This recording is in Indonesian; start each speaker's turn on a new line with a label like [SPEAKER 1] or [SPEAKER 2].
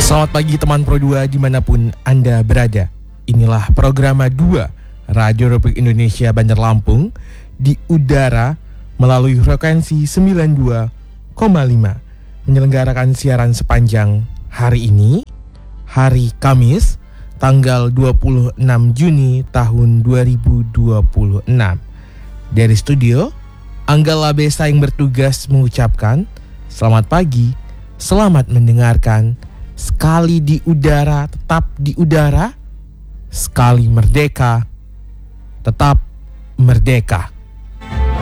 [SPEAKER 1] Selamat pagi teman Pro 2 dimanapun Anda berada. Inilah program 2 Radio Republik Indonesia Bandar Lampung di udara melalui frekuensi 92,5 menyelenggarakan siaran sepanjang hari ini, hari Kamis, tanggal 26 Juni tahun 2026. Dari studio, Angga Labesa yang bertugas mengucapkan selamat pagi, selamat mendengarkan. Sekali di udara, tetap di udara. Sekali merdeka, tetap merdeka.